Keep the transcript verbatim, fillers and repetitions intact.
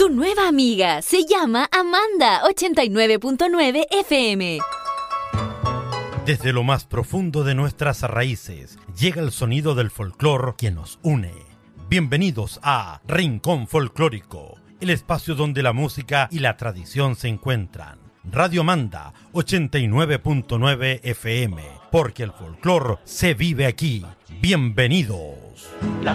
Tu nueva amiga se llama Amanda, ochenta y nueve punto nueve F M. Desde lo más profundo de nuestras raíces llega el sonido del folclor que nos une. Bienvenidos a Rincón Folclórico, el espacio donde la música y la tradición se encuentran. Radio Amanda, ochenta y nueve punto nueve F M, porque el folclor se vive aquí. Bienvenidos.